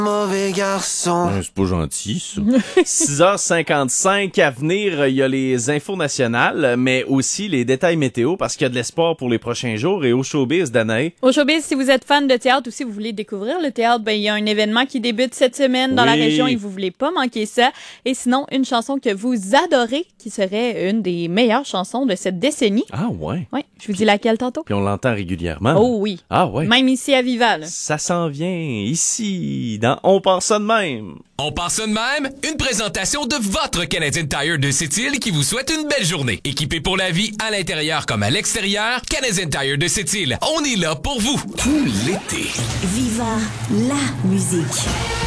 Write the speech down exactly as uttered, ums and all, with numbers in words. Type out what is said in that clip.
Mauvais garçon. Ouais, c'est pas gentil, ça. six heures cinquante-cinq à venir, il y a les infos nationales, mais aussi les détails météo parce qu'il y a de l'espoir pour les prochains jours. Et au showbiz, Danae. Au showbiz, si vous êtes fan de théâtre ou si vous voulez découvrir le théâtre, ben il y a un événement qui débute cette semaine dans Oui. la région et vous voulez pas manquer ça. Et sinon, une chanson que vous adorez, qui serait une des meilleures chansons de cette décennie. Ah ouais. Oui, je vous dis laquelle tantôt. Puis on l'entend régulièrement. Oh oui. Ah ouais. Même ici à Viva, là. Ça s'en vient ici, dans On pense ça de même. On pense ça de même, une présentation de votre Canadian Tire de Sept-Îles qui vous souhaite une belle journée. Équipé pour la vie, à l'intérieur comme à l'extérieur, Canadian Tire de Sept-Îles, on est là pour vous tout l'été. Viva la musique.